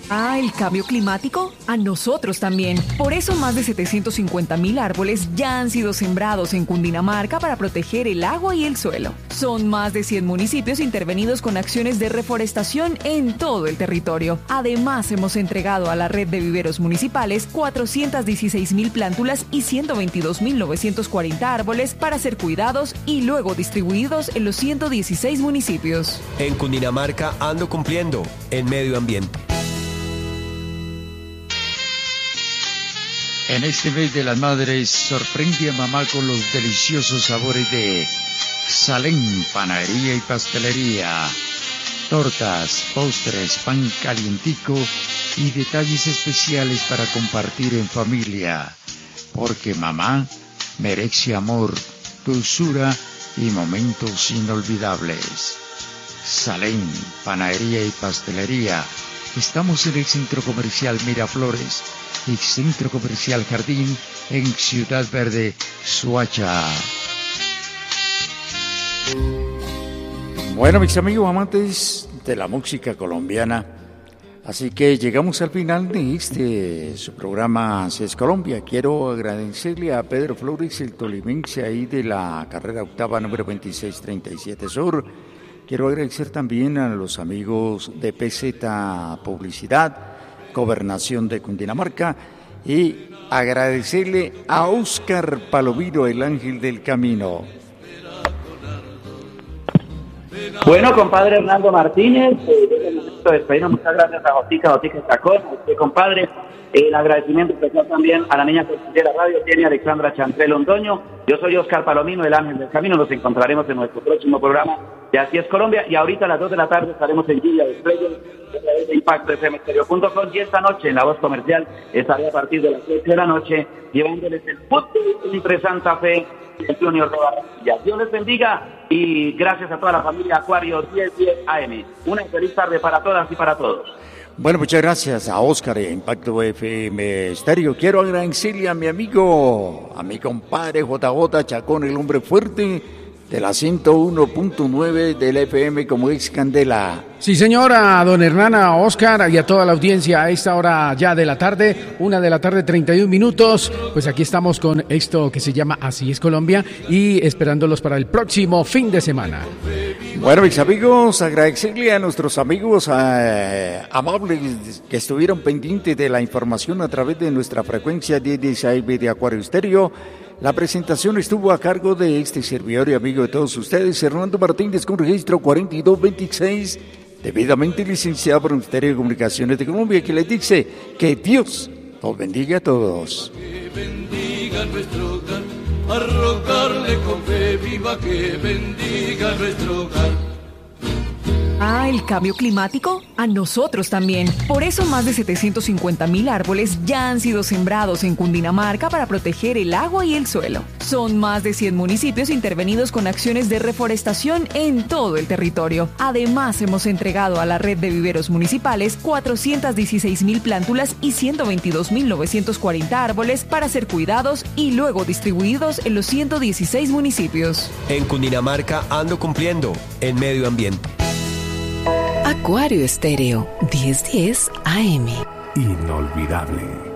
Ah, ¿el cambio climático? A nosotros también. Por eso más de 750,000 árboles ya han sido sembrados en Cundinamarca para proteger el agua y el suelo. Son más de 100 municipios intervenidos con acciones de reforestación en todo el territorio. Además, hemos entregado a la red de viveros municipales 416,000 plántulas y 122,940 árboles para ser cuidados y luego distribuidos en los 116 municipios. En Cundinamarca ando cumpliendo en medio ambiente. En este mes de las madres, sorprende a mamá con los deliciosos sabores de Salem, panadería y pastelería. Tortas, postres, pan calientico y detalles especiales para compartir en familia. Porque mamá merece amor, dulzura y momentos inolvidables. Salem, panadería y pastelería. Estamos en el Centro Comercial Miraflores y Centro Comercial Jardín en Ciudad Verde, Soacha. Bueno, mis amigos amantes de la música colombiana, así que llegamos al final de su programa Así es Colombia. Quiero agradecerle a Pedro Flores, el tolimense ahí de la carrera octava número 2637 Sur. Quiero agradecer también a los amigos de PZ Publicidad, Gobernación de Cundinamarca, y agradecerle a Óscar Palomino, el ángel del camino. Bueno, compadre Hernando Martínez, desde el momento de despedirnos, muchas gracias a Jotica Chacón, a usted, compadre. El agradecimiento especial también a la niña que de la radio, tiene Alexandra Chantré Londoño. Yo soy Óscar Palomino, el ángel del camino. Nos encontraremos en nuestro próximo programa de Así es Colombia. Y ahorita a las 2 de la tarde estaremos en Villa de Estrellas, a través de impactofmstereo.com. Y esta noche en La Voz Comercial estaré a partir de las 8 de la noche llevándoles el fútbol entre Santa Fe y el Junior de Barranquilla. Dios les bendiga y gracias a toda la familia Acuario 1010 AM. Una feliz tarde para todas y para todos. Bueno, muchas gracias a Óscar de Impacto FM Estéreo. Quiero agradecerle a mi amigo, a mi compadre JJ Chacón, el hombre fuerte de la 101.9 del FM como ex Candela. Sí, señora, don Hernán, a Óscar y a toda la audiencia a esta hora ya de la tarde, 1:31 PM. Pues aquí estamos con esto que se llama Así es Colombia y esperándolos para el próximo fin de semana. Bueno, mis amigos, agradecerle a nuestros amigos amables que estuvieron pendientes de la información a través de nuestra frecuencia 1016 de Acuario Estéreo. La presentación estuvo a cargo de este servidor y amigo de todos ustedes, Hernando Martínez, con registro 4226, debidamente licenciado por el Ministerio de Comunicaciones de Colombia, que les dice que Dios los bendiga a todos. Que bendiga nuestro hogar, a rogarle con fe viva, que bendiga nuestro hogar. Ah, ¿el cambio climático? A nosotros también. Por eso más de 750,000 árboles ya han sido sembrados en Cundinamarca para proteger el agua y el suelo. Son más de 100 municipios intervenidos con acciones de reforestación en todo el territorio. Además, hemos entregado a la red de viveros municipales 416,000 plántulas y 122,940 árboles para ser cuidados y luego distribuidos en los 116 municipios. En Cundinamarca ando cumpliendo en medio ambiente. Acuario Estéreo 1010 AM. Inolvidable.